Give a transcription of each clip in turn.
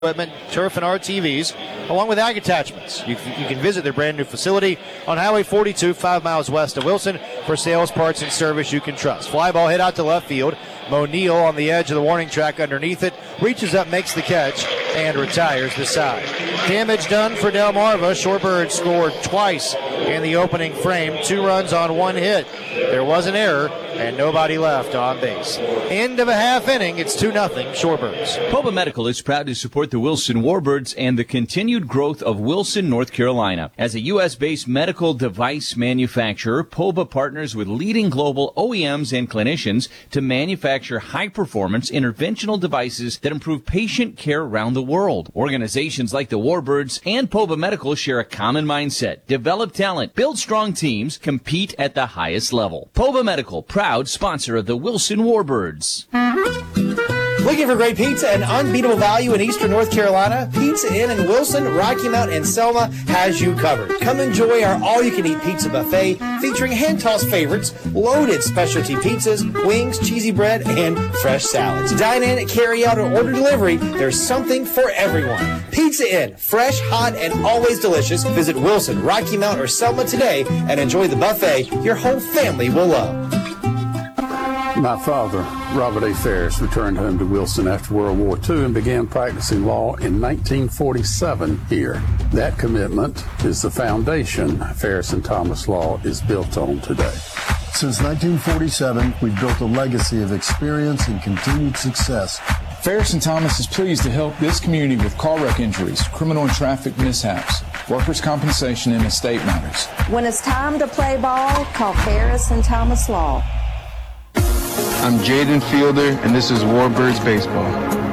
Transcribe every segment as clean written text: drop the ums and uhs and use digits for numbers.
equipment, turf, and RTVs, along with ag attachments. You can visit their brand new facility on Highway 42, 5 miles west of Wilson, for sales, parts, and service you can trust. Fly ball hit out to left field. Mo Neal on the edge of the warning track underneath it, reaches up, makes the catch, and retires the side. Damage done for Delmarva. Shorebirds scored twice in the opening frame, 2 runs on 1 hit. There was an error, and nobody left on base. End of a half inning, it's 2-0 Shorebirds. Poba Medical is proud to support the Wilson Warbirds and the continued growth of Wilson, North Carolina. As a U.S.-based medical device manufacturer, Poba partners with leading global OEMs and clinicians to manufacture high-performance interventional devices that improve patient care around the world. Organizations like the Warbirds and Poba Medical share a common mindset: develop talent, build strong teams, compete at the highest level. Poba Medical, proud sponsor of the Wilson Warbirds. Looking for great pizza and unbeatable value in Eastern North Carolina? Pizza Inn in Wilson, Rocky Mount, and Selma has you covered. Come enjoy our all-you-can-eat pizza buffet featuring hand-tossed favorites, loaded specialty pizzas, wings, cheesy bread, and fresh salads. Dine in, carry out, or order delivery. There's something for everyone. Pizza Inn, fresh, hot, and always delicious. Visit Wilson, Rocky Mount, or Selma today and enjoy the buffet your whole family will love. My father, Robert A. Ferris, returned home to Wilson after World War II and began practicing law in 1947 here. That commitment is the foundation Ferris and Thomas Law is built on today. Since 1947, we've built a legacy of experience and continued success. Ferris and Thomas is pleased to help this community with car wreck injuries, criminal and traffic mishaps, workers' compensation, and estate matters. When it's time to play ball, call Ferris and Thomas Law. I'm Jaden Fielder, and this is Warbirds Baseball.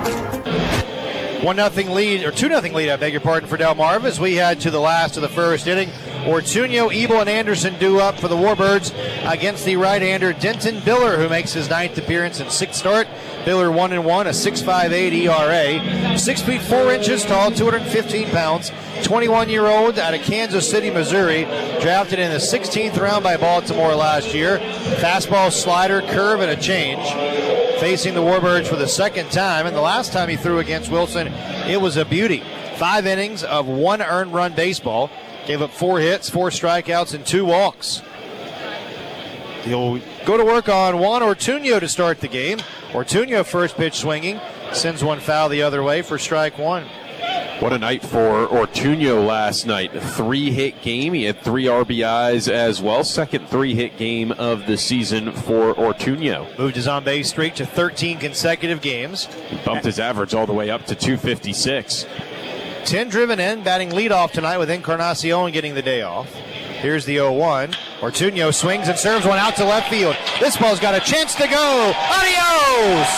1-0 lead, or 2-0 lead, I beg your pardon, for Delmarva as we head to the last of the first inning. Ortuño, Ebel, and Anderson due up for the Warbirds against the right-hander Denton Biller, who makes his 9th appearance and 6th start. Biller 1-1, a 6.58 ERA, 6 feet 4 inches tall, 215 pounds, 21-year-old out of Kansas City, Missouri, drafted in the 16th round by Baltimore last year. Fastball, slider, curve, and a change. Facing the Warbirds for the second time, and the last time he threw against Wilson, it was a beauty. 5 innings of 1 earned run baseball. Gave up 4 hits, 4 strikeouts, and 2 walks. He'll go to work on Juan Ortuño to start the game. Ortuño first pitch swinging, sends one foul the other way for strike 1. What a night for Ortuño last night. A 3-hit game. He had 3 RBIs as well. Second 3-hit game of the season for Ortuño. Moved his on-base streak to 13 consecutive games. He bumped his average all the way up to 256. 10 driven in, batting leadoff tonight with Encarnacion getting the day off. Here's the 0-1. Ortuño swings and serves one out to left field. This ball's got a chance to go. Adios!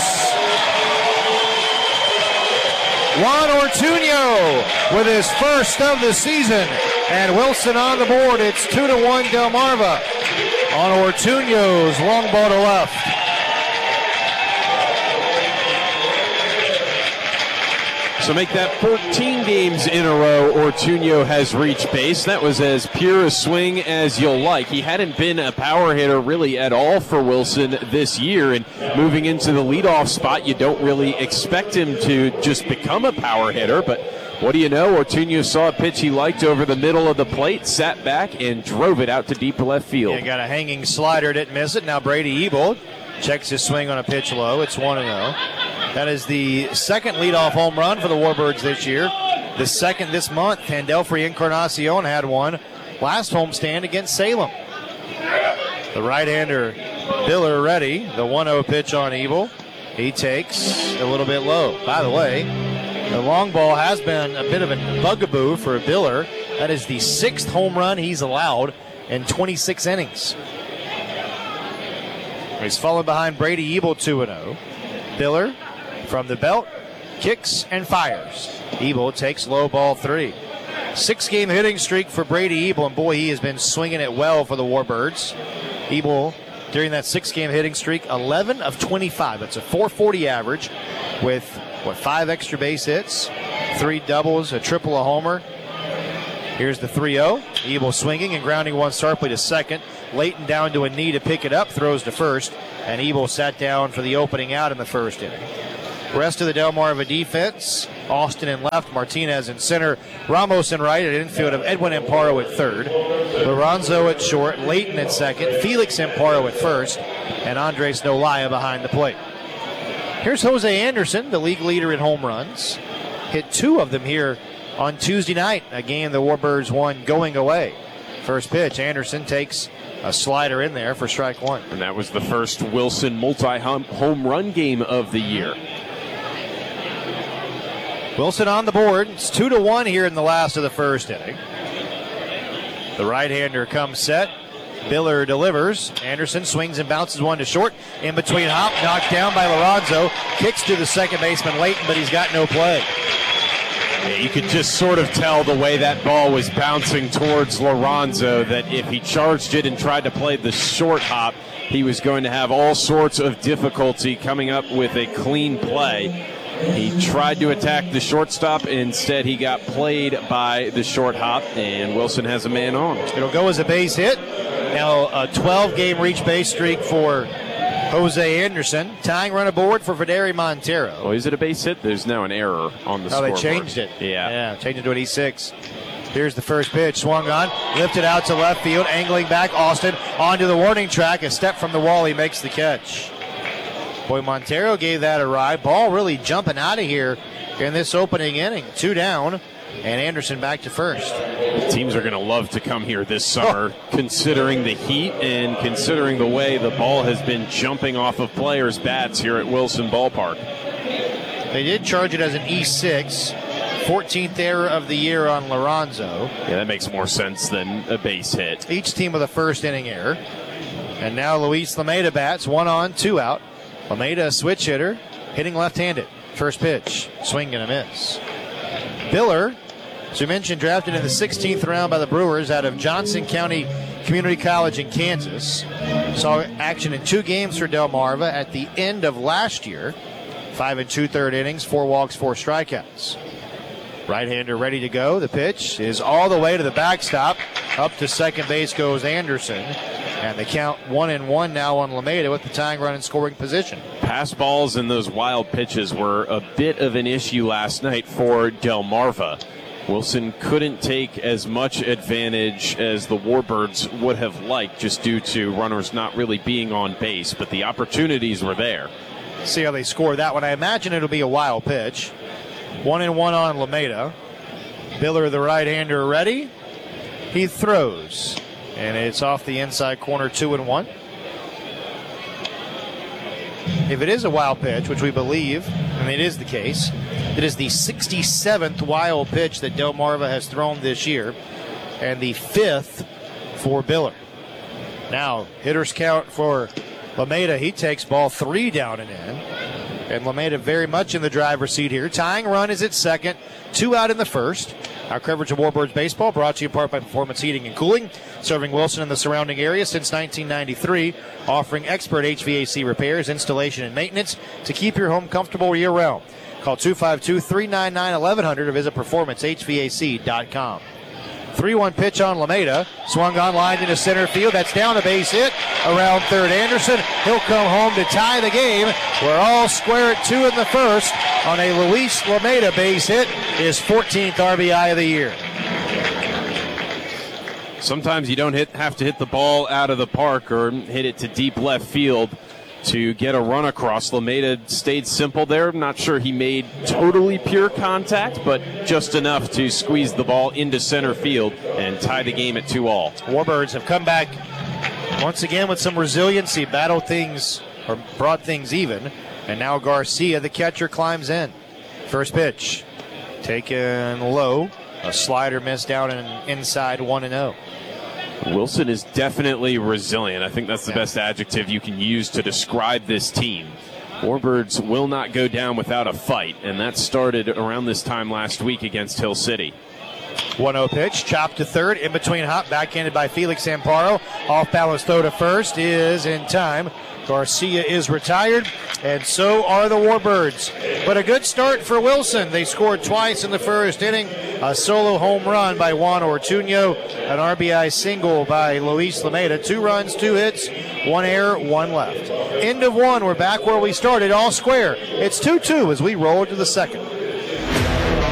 Juan Ortuño with his first of the season. And Wilson on the board. It's 2-1 Delmarva on Ortuño's long ball to left. So make that 14 games in a row Ortuño has reached base. That was as pure a swing as you'll like. He hadn't been a power hitter really at all for Wilson this year, and moving into the leadoff spot, you don't really expect him to just become a power hitter, but what do you know? Ortuño saw a pitch he liked over the middle of the plate, sat back, and drove it out to deep left field. Yeah, got a hanging slider, didn't miss it. Now Brady Ebel checks his swing on a pitch low. It's 1-0. That is the second leadoff home run for the Warbirds this year. The second this month. Pandelfrey Encarnacion had one last homestand against Salem. The right-hander Biller ready. The 1-0 pitch on Ebel. He takes a little bit low. By the way, the long ball has been a bit of a bugaboo for Biller. That is the 6th home run he's allowed in 26 innings. He's fallen behind Brady Ebel 2-0. Biller from the belt, kicks and fires. Ebel takes low ball 3. 6-game hitting streak for Brady Ebel, and boy, he has been swinging it well for the Warbirds. Ebel, during that 6-game hitting streak, 11 of 25. That's a .440 average with, 5 extra base hits, 3 doubles, a triple, a homer. Here's the 3-0. Ebel swinging and grounding one sharply to second. Leighton down to a knee to pick it up, throws to first, and Ebel sat down for the opening out in the first inning. Rest of the Delmarva defense Austin in left, Martinez in center, Ramos in right, at infield of Edwin Amparo at third, Lorenzo at short, Leighton at second, Felix Amparo at first, and Andres Nolaya behind the plate. Here's Jose Anderson, the league leader in home runs. Hit 2 of them here on Tuesday night, a game the Warbirds won going away. First pitch, Anderson takes a slider in there for strike 1. And that was the first Wilson multi-home run game of the year. Wilson on the board. It's 2-1 here in the last of the first inning. The right-hander comes set. Biller delivers. Anderson swings and bounces one to short. In between hop, knocked down by Lorenzo. Kicks to the second baseman Leighton, but he's got no play. Yeah, you could just sort of tell the way that ball was bouncing towards Lorenzo that if he charged it and tried to play the short hop, he was going to have all sorts of difficulty coming up with a clean play. He tried to attack the shortstop. Instead, he got played by the short hop, and Wilson has a man on. It'll go as a base hit. Now a 12-game reach base streak for Jose Anderson. Tying run aboard for Federi Montero. Oh, is it a base hit? There's now an error on the scoreboard. They changed it. Yeah, changed it to an E6. Here's the first pitch. Swung on, lifted out to left field, angling back. Austin onto the warning track. A step from the wall, he makes the catch. Boy, Montero gave that a ride. Ball really jumping out of here in this opening inning. 2 down, and Anderson back to first. Teams are going to love to come here this summer, considering the heat and considering the way the ball has been jumping off of players' bats here at Wilson Ballpark. They did charge it as an E6. 14th error of the year on Lorenzo. Yeah, that makes more sense than a base hit. Each team with a first inning error. And now Luis Lameda bats, 1 on, 2 out. Lameda, a switch hitter, hitting left-handed. First pitch, swing and a miss. Biller, as we mentioned, drafted in the 16th round by the Brewers out of Johnson County Community College in Kansas. Saw action in 2 games for Delmarva at the end of last year. 5 2/3 innings, 4 walks, 4 strikeouts. Right-hander ready to go. The pitch is all the way to the backstop. Up to second base goes Anderson. And the count 1-1 now on Lameda with the tying run in scoring position. Pass balls and those wild pitches were a bit of an issue last night for Delmarva. Wilson couldn't take as much advantage as the Warbirds would have liked just due to runners not really being on base, but the opportunities were there. See how they score that one. I imagine it'll be a wild pitch. 1-1 on Lameda. Biller, the right-hander, ready. He throws. And it's off the inside corner, 2-1. If it is a wild pitch, which we believe, and it is the case, it is the 67th wild pitch that Delmarva has thrown this year, and the 5th for Biller. Now, hitters count for Lameda. He takes ball 3 down and in. And Lameda very much in the driver's seat here. Tying run is at second, 2 out in the first. Our coverage of Warbirds baseball brought to you in part by Performance Heating and Cooling, serving Wilson and the surrounding area since 1993, offering expert HVAC repairs, installation, and maintenance to keep your home comfortable year-round. Call 252-399-1100 or visit performancehvac.com. 3-1 pitch on Lameda. Swung on, lined into center field. That's down a base hit. Around third, Anderson. He'll come home to tie the game. We're all square at 2 in the first on a Luis Lameda base hit. His 14th RBI of the year. Sometimes you don't have to hit the ball out of the park or hit it to deep left field to get a run across. Lameda stayed simple there. I'm not sure he made totally pure contact, but just enough to squeeze the ball into center field and tie the game at 2-2. Warbirds have come back once again with some resiliency, battled things or brought things even, and now Garcia, the catcher, climbs in. First pitch taken low, a slider missed down and inside 1-0. Wilson is definitely resilient. I think that's the best adjective you can use to describe this team. Warbirds will not go down without a fight, and that started around this time last week against Hill City. 1-0 pitch, chopped to third, in between hop, backhanded by Felix Amparo. Off balance throw to first is in time. Garcia is retired, and so are the Warbirds. But a good start for Wilson. They scored twice in the first inning. A solo home run by Juan Ortuño, an RBI single by Luis Lameda. 2 runs, 2 hits, 1 error, 1 left. End of 1, we're back where we started, all square. It's 2-2 as we roll to the second.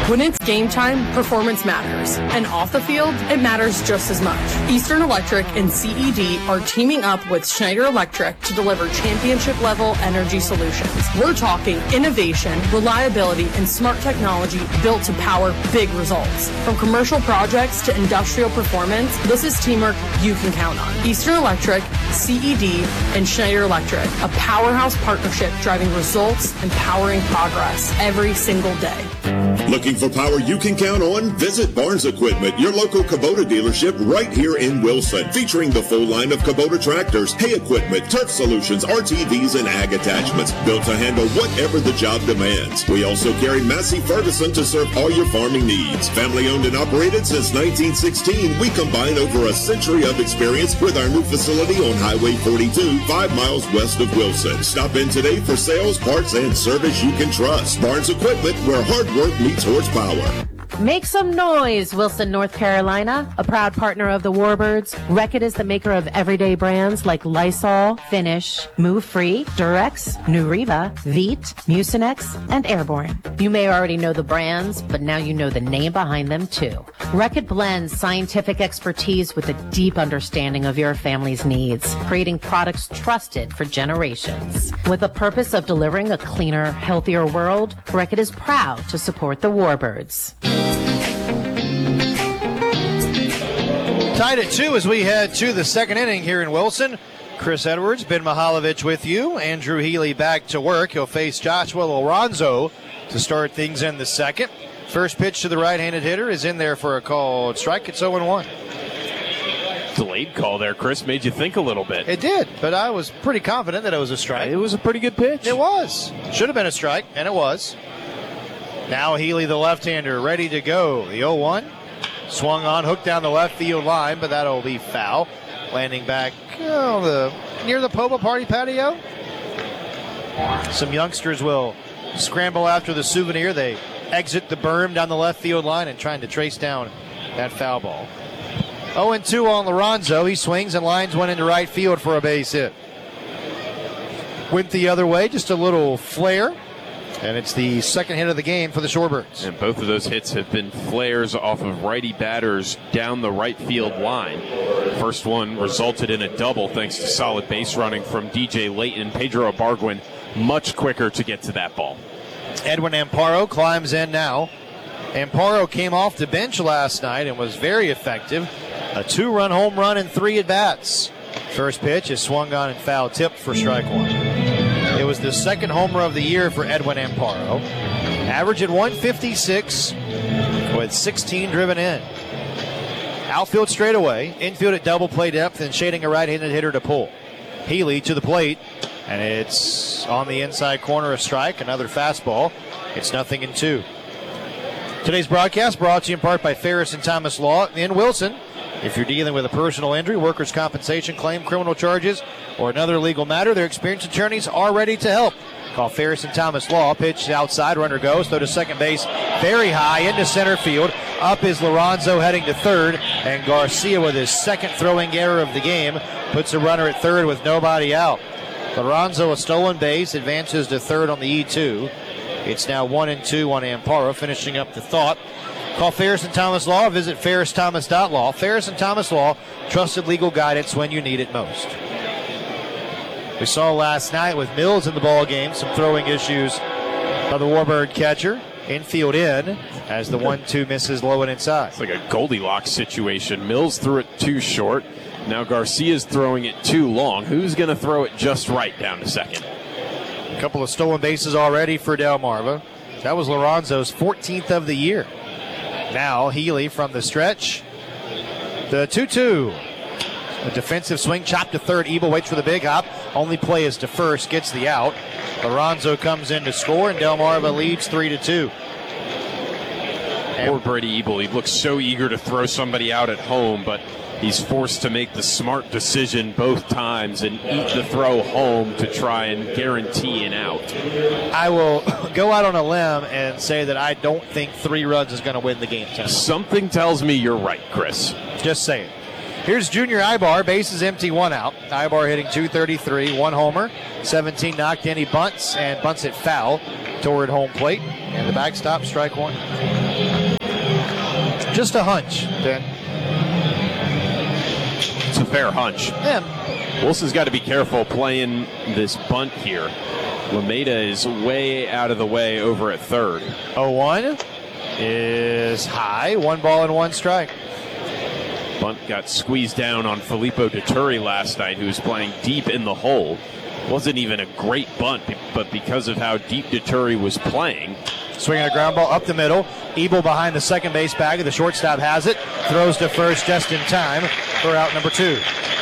When it's game time, performance matters. And off the field, it matters just as much. Eastern Electric and CED are teaming up with Schneider Electric to deliver championship-level energy solutions. We're talking innovation, reliability, and smart technology built to power big results. From commercial projects to industrial performance, this is teamwork you can count on. Eastern Electric, CED, and Schneider Electric, a powerhouse partnership driving results and powering progress every single day. Looking for power you can count on? Visit Barnes Equipment, your local Kubota dealership right here in Wilson, featuring the full line of Kubota tractors, hay equipment, turf solutions, RTVs, and ag attachments, built to handle whatever the job demands. We also carry Massey Ferguson to serve all your farming needs. Family owned and operated since 1916, we combine over a century of experience with our new facility on Highway 42, 5 miles west of Wilson. Stop in today for sales, parts, and service you can trust. Barnes Equipment, where hard work meets horsepower. Make some noise, Wilson, North Carolina, a proud partner of the Warbirds. Reckitt is the maker of everyday brands like Lysol, Finish, Move Free, Durex, Nuriva, Veet, Mucinex, and Airborne. You may already know the brands, but now you know the name behind them too. Reckitt blends scientific expertise with a deep understanding of your family's needs, creating products trusted for generations. With the purpose of delivering a cleaner, healthier world, Reckitt is proud to support the Warbirds. Tied at 2 as we head to the second inning here in Wilson. Chris Edwards, Ben Mihaljevic with you. Andrew Healy back to work. He'll face Joshua Lorenzo to start things in the second. First pitch to the right-handed hitter is in there for a called strike. It's 0-1. Delayed call there, Chris. Made you think a little bit. It did, but I was pretty confident that it was a strike. It was a pretty good pitch. It was. Should have been a strike, and it was. Now Healy, the left-hander, ready to go. The 0-1. Swung on, hooked down the left field line, but that'll be foul. Landing back near the Poba Party patio. Some youngsters will scramble after the souvenir. They exit the berm down the left field line and trying to trace down that foul ball. 0-2 on Lorenzo. He swings and lines one into right field for a base hit. Went the other way, just a little flare. And it's the second hit of the game for the Shorebirds. And both of those hits have been flares off of righty batters down the right field line. First one resulted in a double thanks to solid base running from DJ Layton. Pedro Ibargüen much quicker to get to that ball. Edwin Amparo climbs in now. Amparo came off the bench last night and was very effective. A 2-run home run in 3 at-bats. First pitch is swung on and foul tipped for strike 1. It was the second homer of the year for Edwin Amparo. Average at 156 with 16 driven in. Outfield straightaway, infield at double play depth, and shading a right-handed hitter to pull. Healy to the plate, and it's on the inside corner, a strike, another fastball. It's 0-2. Today's broadcast brought to you in part by Ferris and Thomas Law in Wilson. If you're dealing with a personal injury, workers' compensation claim, criminal charges, or another legal matter, their experienced attorneys are ready to help. Call Ferris and Thomas Law. Pitch outside, runner goes, throw to second base, very high into center field. Up is Lorenzo heading to third, and Garcia with his second throwing error of the game puts a runner at third with nobody out. Lorenzo, a stolen base, advances to third on the E2. It's now 1-2 on Amparo, finishing up the thought. Call Ferris and Thomas Law. Visit ferristhomas.law. Ferris and Thomas Law, trusted legal guidance when you need it most. We saw last night with Mills in the ball game some throwing issues by the Warbird catcher. Infield in as the 1-2 misses low and inside. It's like a Goldilocks situation. Mills threw it too short. Now Garcia's throwing it too long. Who's going to throw it just right down to second? A couple of stolen bases already for Delmarva. That was Lorenzo's 14th of the year. Now Healy from the stretch. The 2-2. A defensive swing, chopped to third. Ebel waits for the big hop. Only play is to first, gets the out. Lorenzo comes in to score, and Delmarva leads 3-2. Poor Brady Ebel. He looks so eager to throw somebody out at home, but he's forced to make the smart decision both times and eat the throw home to try and guarantee an out. I will go out on a limb and say that I don't think 3 runs is going to win the game tonight. Something tells me you're right, Chris. Just saying. Here's Junior Ibar, bases empty, 1 out. Ibar hitting .233, 1 homer, 17 knocked in. He bunts and bunts it foul toward home plate. And the backstop, strike 1. Just a hunch, then. It's a fair hunch. Yeah. Wilson's got to be careful playing this bunt here. Lameda is way out of the way over at third. 0-1 is high. 1 ball and 1 strike. Bunt got squeezed down on Filippo Deturi last night, who was playing deep in the hole. Wasn't even a great bunt, but because of how deep Deturi was playing. Swinging a ground ball up the middle. Ebel behind the second base bag. The shortstop has it. Throws to first just in time for out number 2.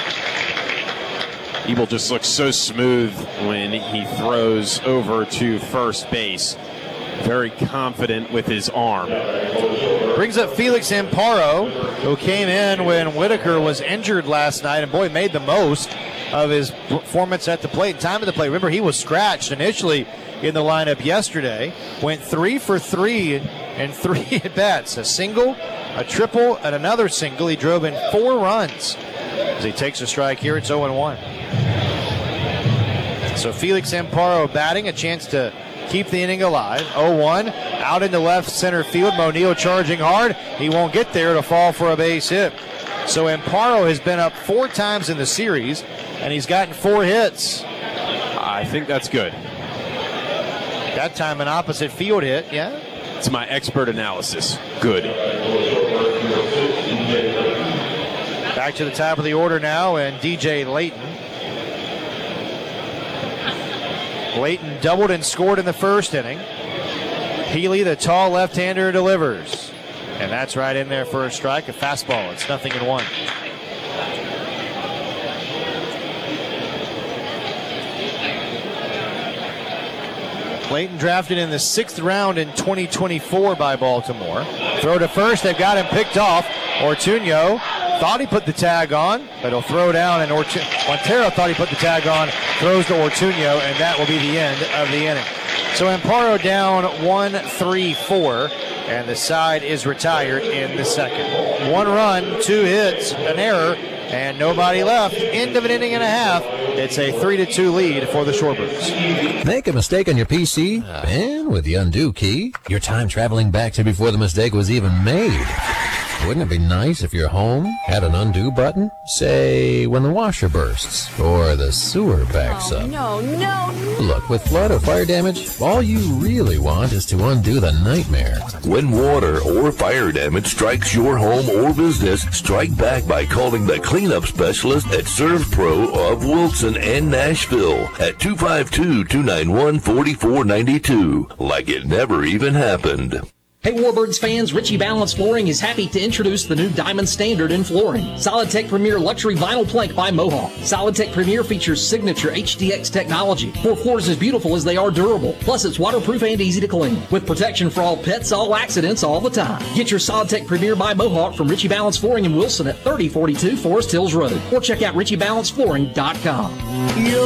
Ebel just looks so smooth when he throws over to first base. Very confident with his arm. Brings up Felix Amparo, who came in when Whitaker was injured last night, and boy, made the most of his performance at the plate, time at the plate. Remember, he was scratched initially in the lineup yesterday. Went 3 for 3 and 3 at bats. A single, a triple, and another single. He drove in 4 runs. As he takes a strike here, it's 0-1. So Felix Amparo batting, a chance to keep the inning alive. 0-1, out into left center field. Monil charging hard. He won't get there to fall for a base hit. So Amparo has been up 4 times in the series, and he's gotten 4 hits. I think that's good. That time an opposite field hit, yeah? It's my expert analysis. Good. Back to the top of the order now, and DJ Layton. Layton doubled and scored in the first inning. Healy, the tall left-hander, delivers. And that's right in there for a strike, a fastball. It's 0-1. Layton drafted in the 6th round in 2024 by Baltimore. Throw to first, they've got him picked off. Ortuño thought he put the tag on, but he'll throw down, and Montero thought he put the tag on, throws to Ortuño, and that will be the end of the inning. So Amparo down 1-3-4, and the side is retired in the second. 1 run, 2 hits, an error, and nobody left. End of an inning and a half. It's a 3-2 lead for the Shorebirds. Make a mistake on your PC, and with the undo key, your time traveling back to before the mistake was even made. Wouldn't it be nice if your home had an undo button? Say, when the washer bursts or the sewer backs up. No. Look, with flood or fire damage, all you really want is to undo the nightmare. When water or fire damage strikes your home or business, strike back by calling the cleanup specialist at ServPro of Wilson and Nashville at 252-291-4492. Like it never even happened. Hey Warbirds fans, Ritchie Balance Flooring is happy to introduce the new Diamond Standard in flooring. SolidTech Premier Luxury Vinyl Plank by Mohawk. SolidTech Premier features signature HDX technology for floors as beautiful as they are durable. Plus it's waterproof and easy to clean. With protection for all pets, all accidents, all the time. Get your SolidTech Premier by Mohawk from Ritchie Balance Flooring in Wilson at 3042 Forest Hills Road. Or check out RitchieBalanceFlooring.com.